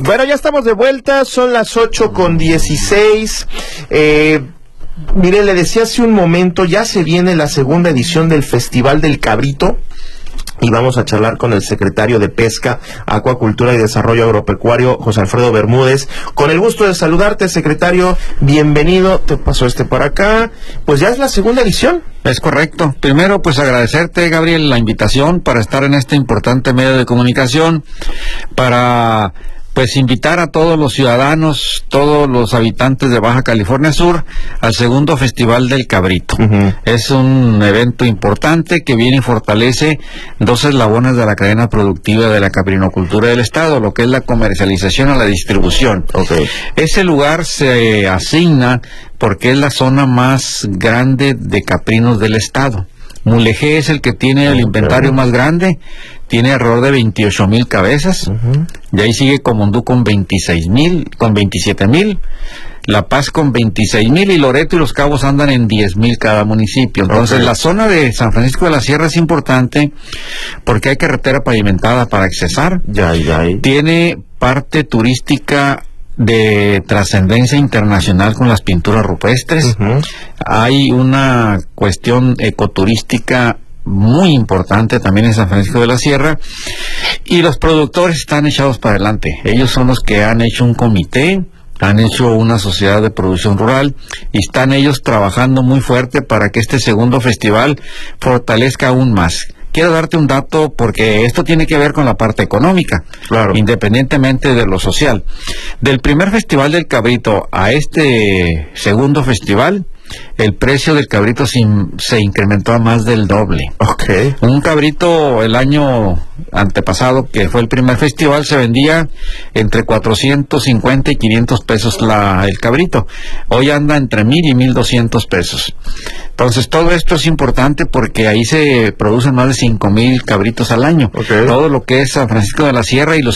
Bueno, ya estamos de vuelta, son las 8:16. Mire, le decía hace un momento, ya se viene la segunda edición del Festival del Cabrito. Y vamos a charlar con el secretario de Pesca, Acuacultura y Desarrollo Agropecuario, José Alfredo Bermúdez. Con el gusto de saludarte, secretario. Bienvenido. Te paso por acá. Pues ya es la segunda edición. Es correcto. Primero, pues agradecerte, Gabriel, la invitación para estar en este importante medio de comunicación, para pues invitar a todos los ciudadanos, todos los habitantes de Baja California Sur al segundo Festival del Cabrito. Es un evento importante que viene y fortalece dos eslabones de la cadena productiva de la caprinocultura del estado, lo que es la comercialización a la distribución. Ese lugar se asigna porque es la zona más grande de caprinos del estado. Mulegé es el que tiene el inventario más grande, tiene alrededor de 28,000 cabezas, y ahí sigue Comondú con 27,000, La Paz con 26,000 y Loreto y Los Cabos andan en 10,000 cada municipio. Entonces la zona de San Francisco de la Sierra es importante porque hay carretera pavimentada para accesar, tiene parte turística de trascendencia internacional con las pinturas rupestres, hay una cuestión ecoturística muy importante también en San Francisco de la Sierra, y los productores están echados para adelante. Ellos son los que han hecho un comité, han hecho una sociedad de producción rural y están ellos trabajando muy fuerte para que este segundo festival fortalezca aún más. Quiero darte un dato porque esto tiene que ver con la parte económica, independientemente de lo social. Del primer Festival del Cabrito a este segundo festival, el precio del cabrito se incrementó a más del doble. Un cabrito el año antepasado, que fue el primer festival, se vendía entre 450 y 500 pesos el cabrito. Hoy anda entre 1,000 y 1,200 pesos. Entonces todo esto es importante porque ahí se producen más de 5,000 cabritos al año. Todo lo que es San Francisco de la Sierra y los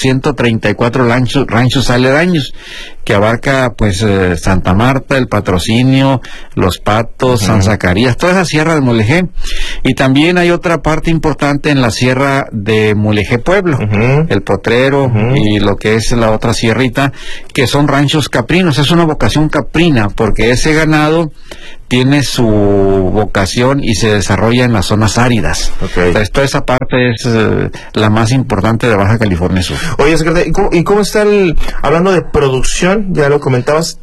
134 ranchos aledaños, que abarca pues Santa Marta, El Patrocinio, Los Patos, San Zacarías, toda esa sierra de Mulegé. Y también hay otra parte importante en la sierra de Mulegé Pueblo, El Potrero y lo que es la otra sierrita, que son ranchos caprinos. Es una vocación caprina porque ese ganado tiene su vocación y se desarrolla en las zonas áridas. Entonces toda esa parte es la más importante de Baja California Sur. Oye, secretario, ¿y cómo está hablando de producción? Ya lo comentabas.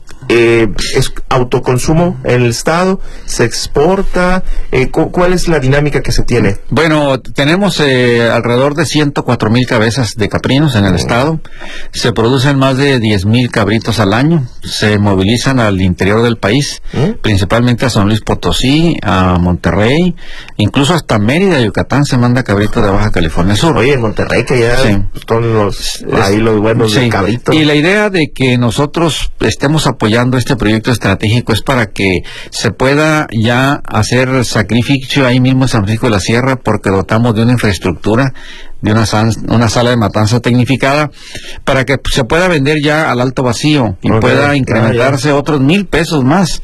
¿Es autoconsumo en el estado? ¿Se exporta? ¿Cuál es la dinámica que se tiene? Bueno, tenemos alrededor de 104,000 cabezas de caprinos en el estado. Se producen más de 10,000 cabritos al año. Se movilizan al interior del país, principalmente a San Luis Potosí, a Monterrey, incluso hasta Mérida, Yucatán se manda cabrito de Baja California Sur. Oye, en Monterrey que ya son los buenos de cabrito. Y la idea de que nosotros estemos apoyando este proyecto estratégico es para que se pueda ya hacer sacrificio ahí mismo en San Francisco de la Sierra, porque dotamos de una infraestructura, de una sala de matanza tecnificada, para que se pueda vender ya al alto vacío y pueda incrementarse otros 1,000 pesos más.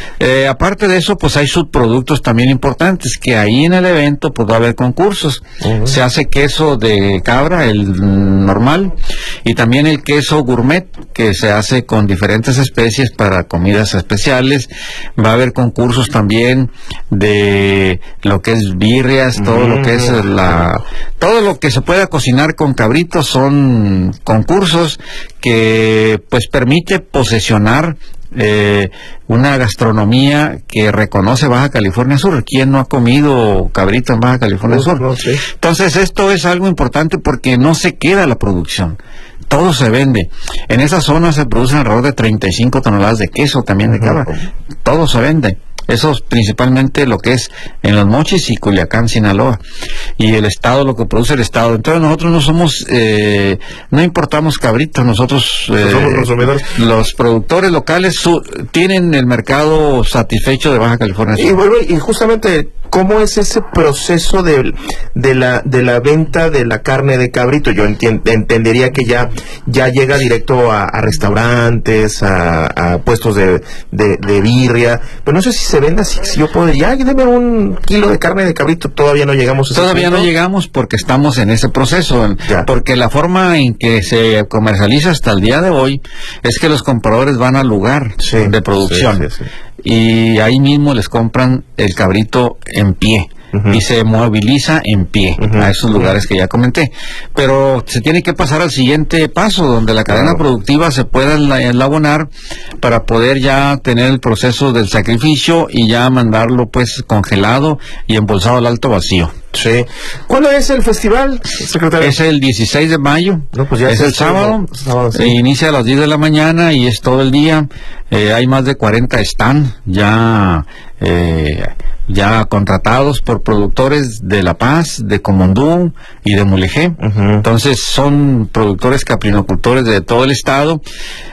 Aparte de eso, pues hay subproductos también importantes, que ahí en el evento pues va a haber concursos. Se hace queso de cabra, el normal, y también el queso gourmet, que se hace con diferentes especies para comidas especiales. Va a haber concursos también de lo que es birrias, todo lo que es todo lo que se pueda cocinar con cabritos. Son concursos que pues permite posesionar una gastronomía que reconoce Baja California Sur. ¿Quién no ha comido cabrito en Baja California Sur? Entonces esto es algo importante porque no se queda la producción, todo se vende. En esa zona se producen alrededor de 35 toneladas de queso también de cabra, todo se vende. Eso es principalmente lo que es en Los Mochis y Culiacán, Sinaloa. Y el estado, lo que produce el estado. Entonces nosotros no somos, no importamos cabritos, nosotros somos consumidores. Los productores locales tienen el mercado satisfecho de Baja California Sur. Y justamente ¿cómo es ese proceso de la venta de la carne de cabrito? Yo entendería que ya llega directo a restaurantes, a puestos de birria, pero no sé si se vende así, si yo podría, deme un kilo de carne de cabrito. Todavía no llegamos a ese Todavía punto. No llegamos porque estamos en ese proceso, porque la forma en que se comercializa hasta el día de hoy es que los compradores van al lugar de producción y ahí mismo les compran el cabrito en pie. Y se moviliza en pie a esos lugares que ya comenté, pero se tiene que pasar al siguiente paso, donde la cadena productiva se pueda elaborar para poder ya tener el proceso del sacrificio y ya mandarlo pues congelado y embolsado al alto vacío. Sí. ¿Cuándo es el festival, secretario? Es el 16 de mayo, no, pues ya es el sábado, inicia a las 10 de la mañana y es todo el día. Hay más de 40 stand ya contratados por productores de La Paz, de Comondú y de Mulegé. Entonces son productores caprinocultores de todo el estado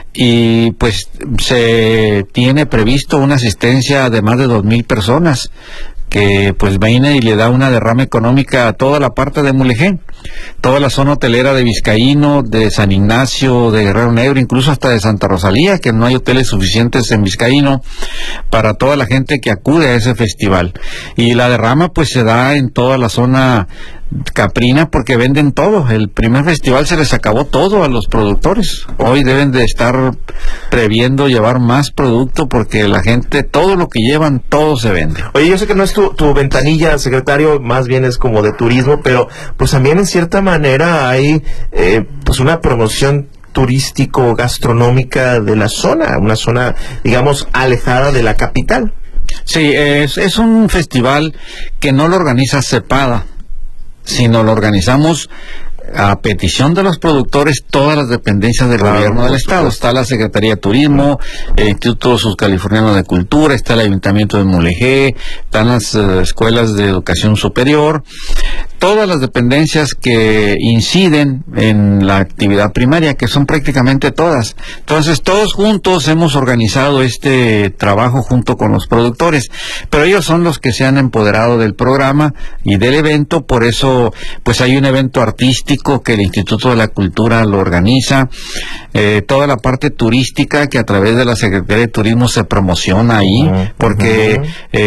y pues se tiene previsto una asistencia de más de 2,000 personas que pues viene y le da una derrama económica a toda la parte de Mulegé, toda la zona hotelera de Vizcaíno, de San Ignacio, de Guerrero Negro, incluso hasta de Santa Rosalía, que no hay hoteles suficientes en Vizcaíno para toda la gente que acude a ese festival. Y la derrama pues se da en toda la zona caprina porque venden todo. El primer festival se les acabó todo a los productores. Hoy deben de estar previendo llevar más producto porque la gente, todo lo que llevan, todo se vende. Oye, yo sé que no es tu ventanilla, secretario, más bien es como de turismo, pero pues también en cierta manera hay pues una promoción turístico gastronómica de la zona, una zona digamos alejada de la capital. Sí, es un festival que no lo organiza Cepada, sino lo organizamos a petición de los productores, todas las dependencias del gobierno del estado. Está la Secretaría de Turismo, el Instituto Subcaliforniano de Cultura, está el Ayuntamiento de Mulegé, están las escuelas de educación superior, todas las dependencias que inciden en la actividad primaria, que son prácticamente todas. Entonces, todos juntos hemos organizado este trabajo junto con los productores, pero ellos son los que se han empoderado del programa y del evento. Por eso, pues hay un evento artístico que el Instituto de la Cultura lo organiza, toda la parte turística que a través de la Secretaría de Turismo se promociona ahí, porque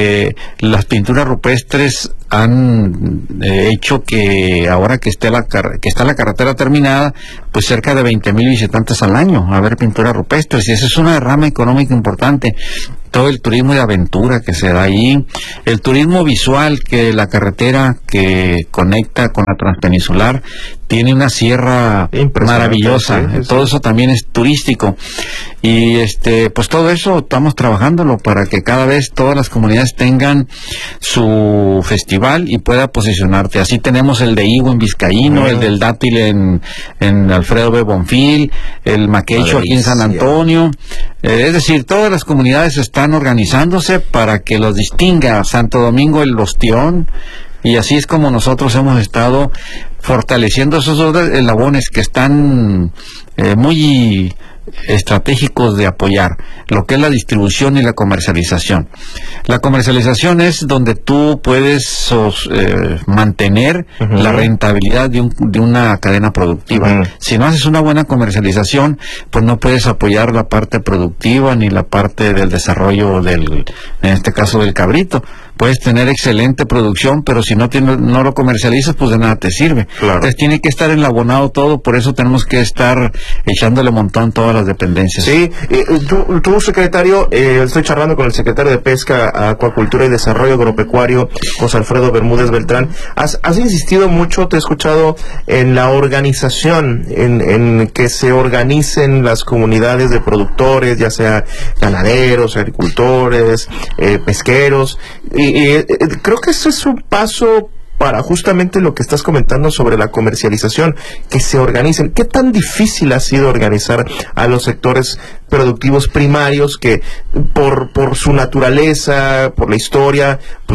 las pinturas rupestres han hecho que ahora que está la carretera terminada, pues cerca de 20,000 visitantes al año a ver pinturas rupestres, y esa es una derrama económica importante. Todo el turismo de aventura que se da ahí, el turismo visual, que la carretera que conecta con la Transpeninsular tiene una sierra maravillosa, sí. Todo eso también es turístico, y pues todo eso estamos trabajándolo para que cada vez todas las comunidades tengan su festival y pueda posicionarte. Así tenemos el de Higo en Vizcaíno, el del Dátil en Alfredo B. Bonfil, el Maquecho aquí en San Antonio, es decir, todas las comunidades están organizándose para que los distinga. Santo Domingo el Ostión, y así es como nosotros hemos estado fortaleciendo esos eslabones que están muy estratégicos de apoyar lo que es la distribución y la comercialización. La comercialización es donde tú puedes mantener la rentabilidad de una cadena productiva. Si no haces una buena comercialización, pues no puedes apoyar la parte productiva ni la parte del desarrollo en este caso del cabrito. Puedes tener excelente producción, pero si no lo comercializas, pues de nada te sirve. Claro. Entonces tiene que estar enlabonado todo, por eso tenemos que estar echándole montón todas las dependencias. Sí, tú secretario, estoy charlando con el secretario de Pesca, Acuacultura y Desarrollo Agropecuario, José Alfredo Bermúdez Beltrán. Has insistido mucho, te he escuchado, en la organización, en que se organicen las comunidades de productores, ya sea ganaderos, agricultores, pesqueros, y creo que eso es un paso para justamente lo que estás comentando sobre la comercialización, que se organicen. ¿Qué tan difícil ha sido organizar a los sectores productivos primarios que por su naturaleza, por la historia, pues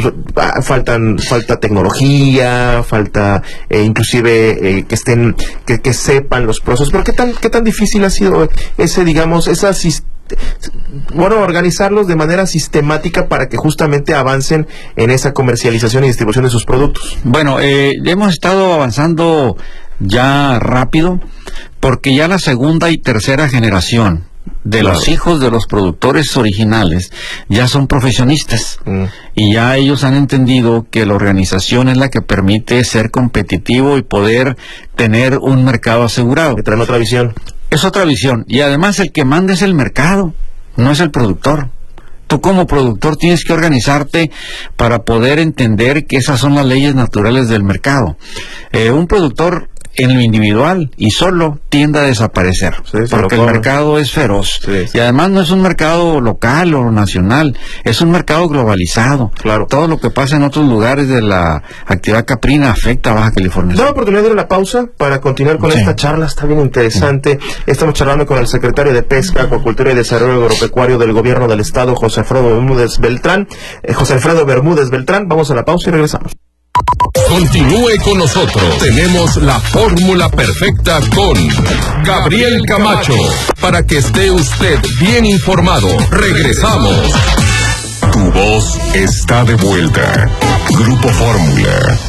falta tecnología, falta inclusive que sepan los procesos? Pero ¿qué tan difícil ha sido ese, digamos, esa organizarlos de manera sistemática para que justamente avancen en esa comercialización y distribución de sus productos? Bueno, hemos estado avanzando ya rápido, porque ya la segunda y tercera generación de los hijos de los productores originales ya son profesionistas, y ya ellos han entendido que la organización es la que permite ser competitivo y poder tener un mercado asegurado. Que traen otra visión. Es otra visión, y además el que manda es el mercado, no es el productor. Tú como productor tienes que organizarte para poder entender que esas son las leyes naturales del mercado. Un productor en lo individual y solo tiende a desaparecer, porque el mercado es feroz, y además no es un mercado local o nacional, es un mercado globalizado. Todo lo que pasa en otros lugares de la actividad caprina afecta a Baja California. Da la oportunidad de ir a la pausa para continuar con esta charla, está bien interesante. Estamos charlando con el secretario de Pesca, Acuacultura y Desarrollo Agropecuario del Gobierno del Estado, José Alfredo Bermúdez Beltrán. Vamos a la pausa y regresamos. Continúe con nosotros. Tenemos la fórmula perfecta con Gabriel Camacho para que esté usted bien informado. Regresamos. Tu voz está de vuelta. Grupo Fórmula.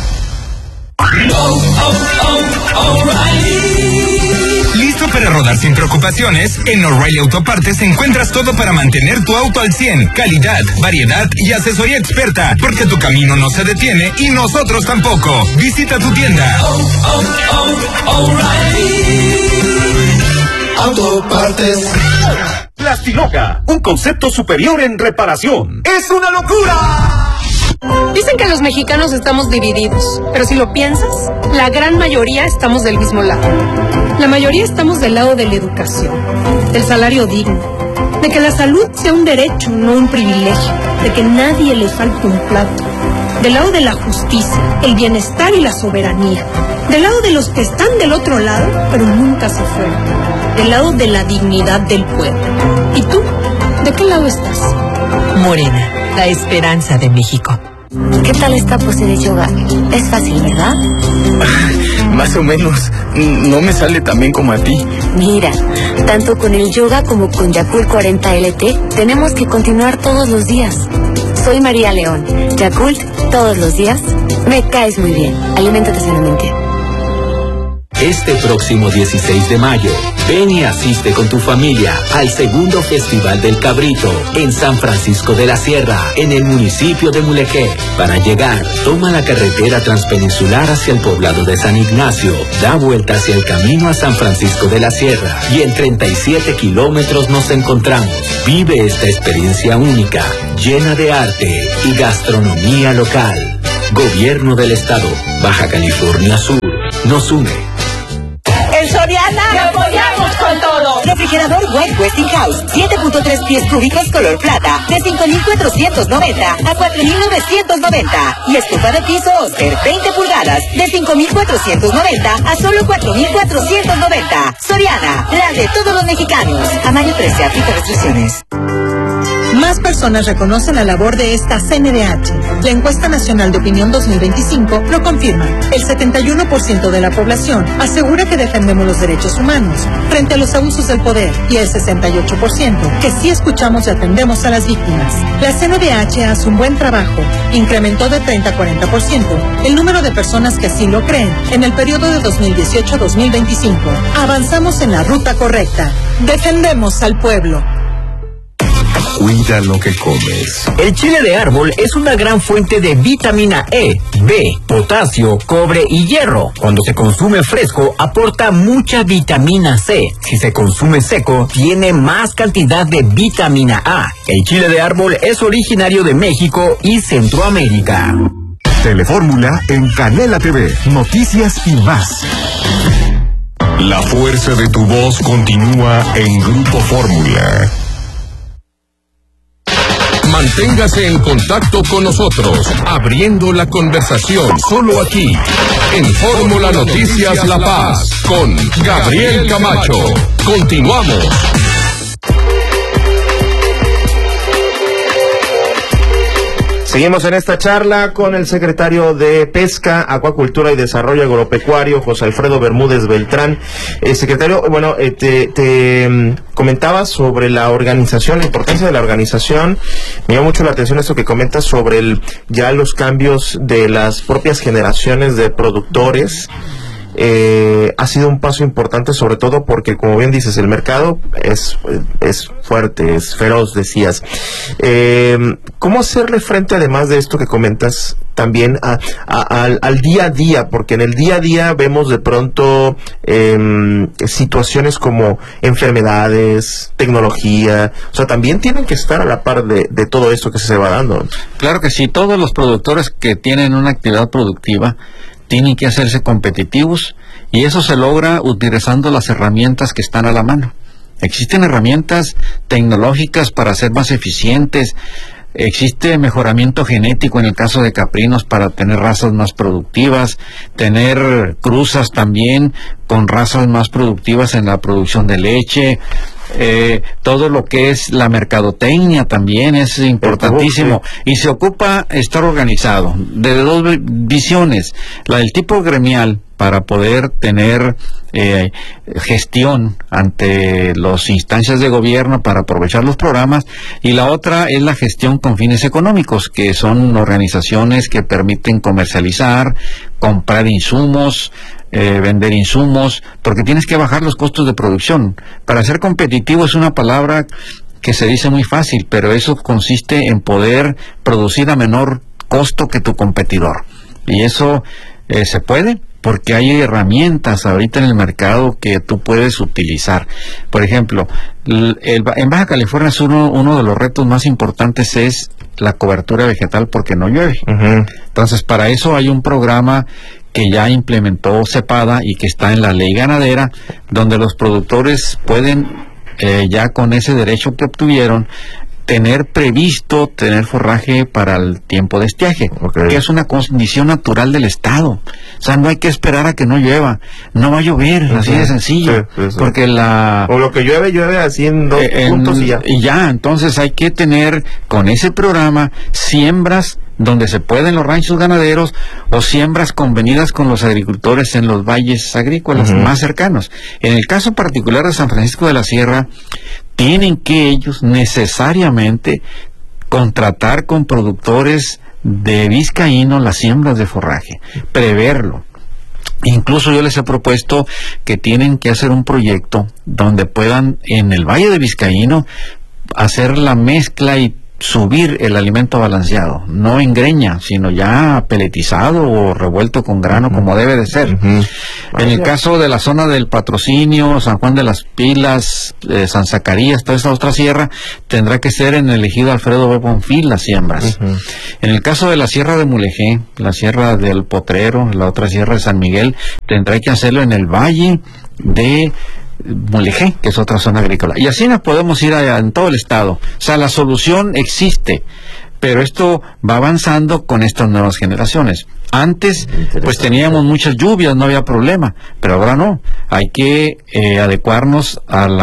¿Listo para rodar sin preocupaciones? En O'Reilly Autopartes encuentras todo para mantener tu auto al 100. Calidad, variedad y asesoría experta, porque tu camino no se detiene y nosotros tampoco. Visita tu tienda. O'Reilly Autopartes. Plastiloca, un concepto superior en reparación. ¡Es una locura! Dicen que los mexicanos estamos divididos, pero si lo piensas, la gran mayoría estamos del mismo lado. La mayoría estamos del lado de la educación, del salario digno, de que la salud sea un derecho, no un privilegio, de que nadie le falte un plato, del lado de la justicia, el bienestar y la soberanía, del lado de los que están del otro lado, pero nunca se fueron, del lado de la dignidad del pueblo. ¿Y tú? ¿De qué lado estás? Morena, la esperanza de México. ¿Qué tal esta pose de yoga? Es fácil, ¿verdad? Más o menos. No me sale tan bien como a ti. Mira, tanto con el yoga como con Yakult 40 LT, tenemos que continuar todos los días. Soy María León. Yakult, todos los días. Me caes muy bien. Aliméntate sanamente. Este próximo 16 de mayo, ven y asiste con tu familia al segundo Festival del Cabrito en San Francisco de la Sierra, en el municipio de Mulegé. Para llegar, toma la carretera transpeninsular hacia el poblado de San Ignacio, da vuelta hacia el camino a San Francisco de la Sierra y en 37 kilómetros nos encontramos. Vive esta experiencia única, llena de arte y gastronomía local. Gobierno del Estado, Baja California Sur, nos une. En Soriana ¡te apoyamos con todo! Refrigerador White Westinghouse, 7.3 pies cúbicos color plata, de 5,490 a 4,990. Y estufa de piso Oscar, 20 pulgadas, de 5,490 a solo 4,490. Soriana, la de todos los mexicanos. A mayo 13, aplica restricciones. Más personas reconocen la labor de esta CNDH. La encuesta nacional de opinión 2025 lo confirma. El 71% de la población asegura que defendemos los derechos humanos frente a los abusos del poder y el 68% que sí escuchamos y atendemos a las víctimas. La CNDH hace un buen trabajo. Incrementó de 30 a 40% el número de personas que así lo creen en el periodo de 2018 a 2025. Avanzamos en la ruta correcta. Defendemos al pueblo. Cuida lo que comes. El chile de árbol es una gran fuente de vitamina E, B, potasio, cobre y hierro. Cuando se consume fresco, aporta mucha vitamina C. Si se consume seco, tiene más cantidad de vitamina A. El chile de árbol es originario de México y Centroamérica. Telefórmula en Canela TV. Noticias y más. La fuerza de tu voz continúa en Grupo Fórmula. Manténgase en contacto con nosotros, abriendo la conversación solo aquí, en Fórmula Noticias La Paz, con Gabriel Camacho. Continuamos. Seguimos en esta charla con el secretario de Pesca, Acuacultura y Desarrollo Agropecuario, José Alfredo Bermúdez Beltrán. Secretario, bueno, te comentaba sobre la organización, la importancia de la organización. Me llama mucho la atención esto que comentas sobre ya los cambios de las propias generaciones de productores. Ha sido un paso importante, sobre todo porque, como bien dices, el mercado es fuerte, es feroz, decías. ¿Cómo hacerle frente, además de esto que comentas, también al día a día? Porque en el día a día vemos de pronto situaciones como enfermedades, tecnología, o sea, también tienen que estar a la par de todo esto que se va dando. Claro que sí, todos los productores que tienen una actividad productiva tienen que hacerse competitivos, y eso se logra utilizando las herramientas que están a la mano. Existen herramientas tecnológicas para ser más eficientes, existe mejoramiento genético en el caso de caprinos para tener razas más productivas, tener cruzas también con razas más productivas en la producción de leche. Todo lo que es la mercadotecnia también es importantísimo, y se ocupa estar organizado desde dos visiones: la del tipo gremial, para poder tener gestión ante las instancias de gobierno para aprovechar los programas, y la otra es la gestión con fines económicos, que son organizaciones que permiten comercializar, comprar insumos, vender insumos, porque tienes que bajar los costos de producción. Para ser competitivo es una palabra que se dice muy fácil, pero eso consiste en poder producir a menor costo que tu competidor, y eso se puede porque hay herramientas ahorita en el mercado que tú puedes utilizar. Por ejemplo, en Baja California Sur uno de los retos más importantes es la cobertura vegetal porque no llueve. Entonces, para eso hay un programa que ya implementó CEPADA y que está en la ley ganadera, donde los productores pueden, ya con ese derecho que obtuvieron, tener previsto tener forraje para el tiempo de estiaje, que es una condición natural del Estado. O sea, no hay que esperar a que no llueva, no va a llover, así de sencillo, porque o lo que llueve así en 2 puntos y ya, entonces hay que tener con ese programa siembras donde se pueden los ranchos ganaderos, o siembras convenidas con los agricultores en los valles agrícolas más cercanos. En el caso particular de San Francisco de la Sierra, tienen que ellos necesariamente contratar con productores de vizcaíno las siembras de forraje, preverlo. Incluso yo les he propuesto que tienen que hacer un proyecto donde puedan en el Valle de Vizcaíno hacer la mezcla y subir el alimento balanceado, no en greña, sino ya peletizado o revuelto con grano como debe de ser. En el caso de la zona del Patrocinio, San Juan de las Pilas, San Zacarías, toda esta otra sierra, tendrá que ser en el ejido Alfredo B. Bonfil las siembras. En el caso de la sierra de Mulegé, la sierra del Potrero, la otra sierra de San Miguel, tendrá que hacerlo en el valle de Mulegé, que es otra zona agrícola, y así nos podemos ir en todo el estado. O sea, la solución existe, pero esto va avanzando con estas nuevas generaciones. Antes, pues teníamos muchas lluvias, no había problema, pero ahora no. Hay que adecuarnos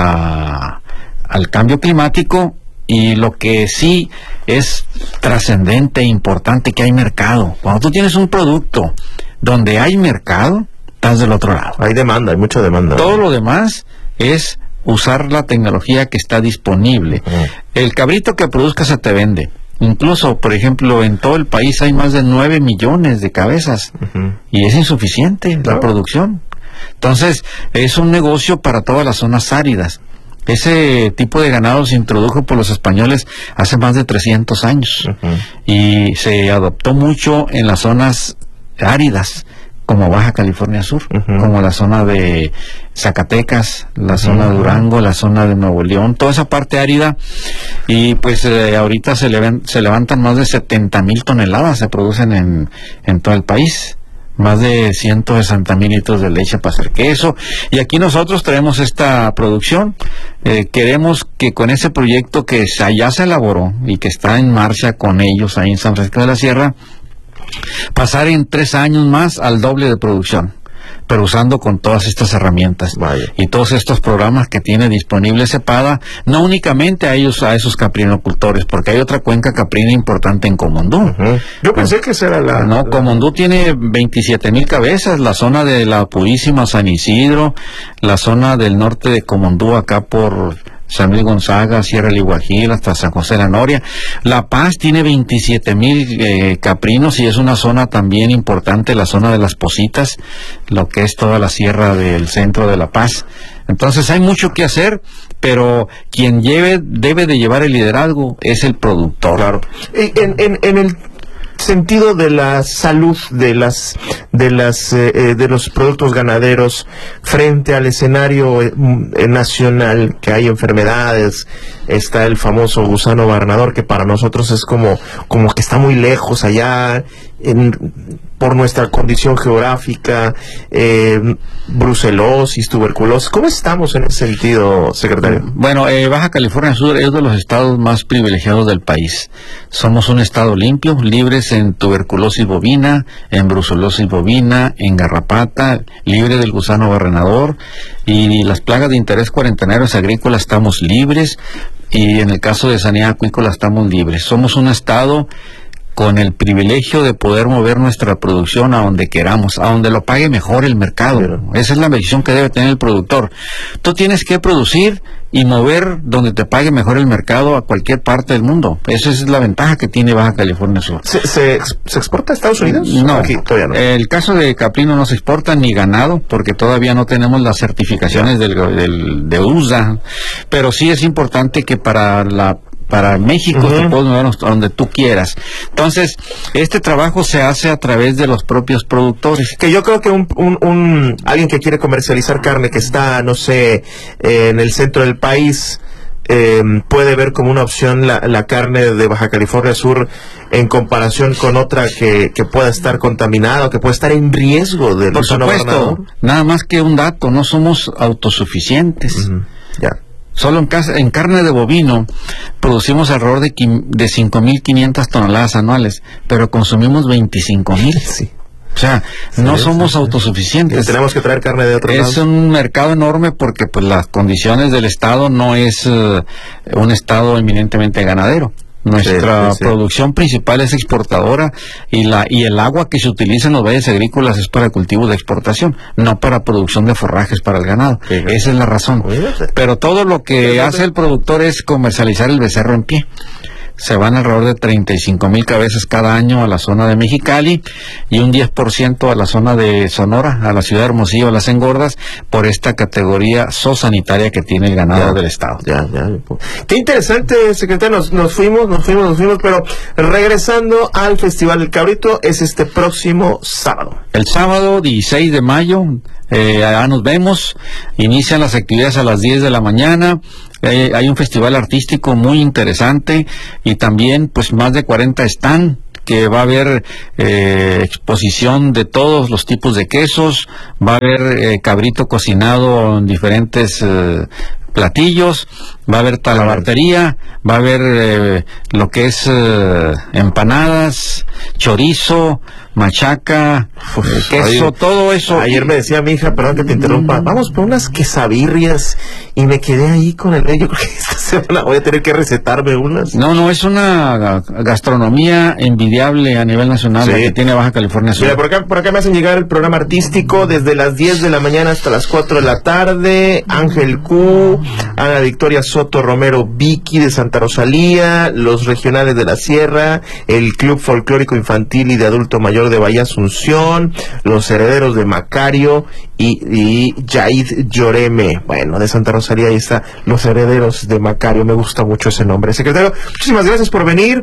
al cambio climático, y lo que sí es trascendente e importante, que hay mercado. Cuando tú tienes un producto donde hay mercado, estás del otro lado. Hay demanda, hay mucha demanda. Todo lo demás es usar la tecnología que está disponible. El cabrito que produzca se te vende. Incluso, por ejemplo, en todo el país hay más de 9 millones de cabezas, y es insuficiente la producción. Entonces, es un negocio para todas las zonas áridas. Ese tipo de ganado se introdujo por los españoles hace más de 300 años, y se adoptó mucho en las zonas áridas, como Baja California Sur, como la zona de Zacatecas, la zona de Durango, la zona de Nuevo León, toda esa parte árida, y pues ahorita se levantan más de 70,000 toneladas, se producen en todo el país, más de 160,000 litros de leche para hacer queso, y aquí nosotros traemos esta producción. Queremos que con ese proyecto que ya se elaboró y que está en marcha con ellos ahí en San Francisco de la Sierra, pasar en 3 años más al doble de producción. pero usando con todas estas herramientas. Vaya. Y todos estos programas que tiene disponible Cepada, no únicamente a esos caprinocultores, porque hay otra cuenca caprina importante en Comondú. Yo pensé que esa era la... Comondú tiene 27,000 cabezas, la zona de la Purísima, San Isidro, la zona del norte de Comondú, acá por San Luis Gonzaga, Sierra del Iguajil, hasta San José de la Noria. La Paz tiene 27,000 caprinos y es una zona también importante, la zona de las Positas, lo que es toda la sierra del centro de La Paz. Entonces hay mucho que hacer, pero quien debe de llevar el liderazgo es el productor. Claro. En el sentido de la salud de los productos ganaderos frente al escenario nacional, que hay enfermedades, está el famoso gusano gobernador, que para nosotros es como que está muy lejos allá por nuestra condición geográfica, brucelosis, tuberculosis. ¿Cómo estamos en ese sentido, secretario? Bueno, Baja California Sur es de los estados más privilegiados del país. Somos un estado limpio, libres en tuberculosis bovina, en brucelosis bovina, en garrapata, libre del gusano barrenador, y las plagas de interés cuarentenarios agrícolas estamos libres, y en el caso de sanidad acuícola estamos libres. Somos un estado con el privilegio de poder mover nuestra producción a donde queramos, a donde lo pague mejor el mercado. Esa es la medición que debe tener el productor. Tú tienes que producir y mover donde te pague mejor el mercado a cualquier parte del mundo. Esa es la ventaja que tiene Baja California Sur. ¿Se exporta a Estados Unidos? No, aquí todavía no. El caso de caprino no se exporta ni ganado, porque todavía no tenemos las certificaciones de USA, pero sí es importante que para México te puedes mover a donde tú quieras. Entonces, este trabajo se hace a través de los propios productores. Que yo creo que alguien que quiere comercializar carne, que está, no sé, en el centro del país, puede ver como una opción la carne de Baja California Sur en comparación con otra que pueda estar contaminada o que pueda estar en riesgo de... Por supuesto, nada más que un dato, no somos autosuficientes. Ya. Solo en carne de bovino producimos alrededor de 5,500 toneladas anuales, pero consumimos 25,000. Sí. O sea, no somos autosuficientes. Tenemos que traer carne de otro lado. Es un mercado enorme porque pues las condiciones del estado no es un estado eminentemente ganadero. Nuestra producción principal es exportadora y el agua que se utiliza en los valles agrícolas es para cultivos de exportación, no para producción de forrajes para el ganado. Esa es la razón. Pero todo lo que hace el productor es comercializar el becerro en pie. Se van alrededor de 35,000 cabezas cada año a la zona de Mexicali y un 10% a la zona de Sonora, a la ciudad de Hermosillo, a las engordas, por esta categoría zoosanitaria que tiene el ganado del estado. Qué interesante, secretario. Nos fuimos, pero regresando al Festival del Cabrito, es este próximo sábado. El sábado 16 de mayo, ya nos vemos, inician las actividades a las 10 de la mañana. Hay un festival artístico muy interesante y también pues más de 40 stand, que va a haber exposición de todos los tipos de quesos, va a haber cabrito cocinado en diferentes platillos, va a haber talabartería, va a haber lo que es empanadas, chorizo, machaca, queso, todo eso. Ayer me decía mi hija, perdón que te interrumpa, vamos por unas quesabirrias, y me quedé ahí con yo creo que esta semana voy a tener que recetarme unas. No, es una gastronomía envidiable a nivel nacional, la que tiene Baja California Sur. Mira, por acá me hacen llegar el programa artístico desde las 10 de la mañana hasta las 4 de la tarde, Ángel Q, Ana Victoria Soto Romero Vicky de Santa Rosalía, los regionales de la Sierra, el Club Folclórico Infantil y de Adulto Mayor de Bahía Asunción, los herederos de Macario y Yaid Lloreme. Bueno, de Santa Rosalía ahí está, los herederos de Macario, me gusta mucho ese nombre. Secretario, muchísimas gracias por venir.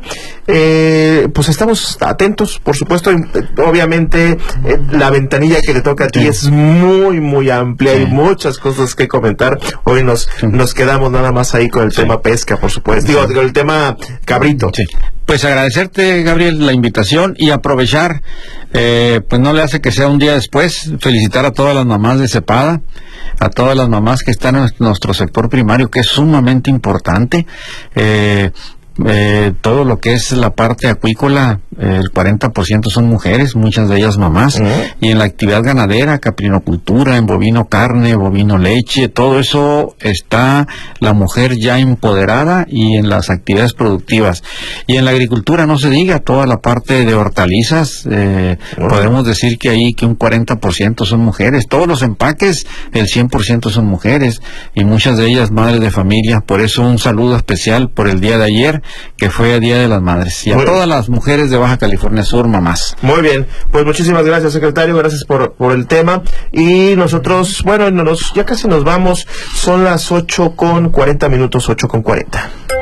Pues estamos atentos, por supuesto, obviamente la ventanilla que le toca a ti es muy, muy amplia, hay muchas cosas que comentar. Hoy nos quedamos nada más ahí con el tema pesca, por supuesto. Digo, el tema cabrito. Pues agradecerte, Gabriel, la invitación y aprovechar, pues no le hace que sea un día después, felicitar a todas las mamás de Cepeda, a todas las mamás que están en nuestro sector primario, que es sumamente importante, todo lo que es la parte acuícola, el 40% son mujeres, muchas de ellas mamás, y en la actividad ganadera, caprinocultura, en bovino carne, bovino leche, todo eso está la mujer ya empoderada, y en las actividades productivas. Y en la agricultura no se diga, toda la parte de hortalizas, podemos decir que ahí que un 40% son mujeres, todos los empaques, el 100% son mujeres, y muchas de ellas madres de familia. Por eso un saludo especial por el día de ayer, que fue el Día de las Madres, y a todas las mujeres de Baja California Sur, mamás. Muy bien, pues muchísimas gracias, secretario, gracias por el tema. Y nosotros, bueno, ya casi nos vamos, son las 8:40, 8:40.